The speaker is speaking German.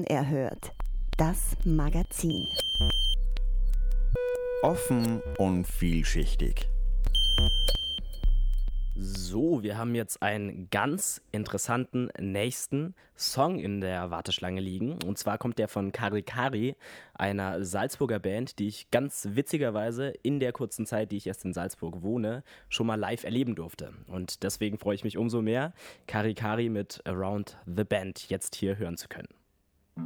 Unerhört. Das Magazin. Offen und vielschichtig. So, wir haben jetzt einen ganz interessanten nächsten Song in der Warteschlange liegen. Und zwar kommt der von Kari Kari, einer Salzburger Band, die ich ganz witzigerweise in der kurzen Zeit, die ich erst in Salzburg wohne, schon mal live erleben durfte. Und deswegen freue ich mich umso mehr, Kari Kari mit Around the Band jetzt hier hören zu können.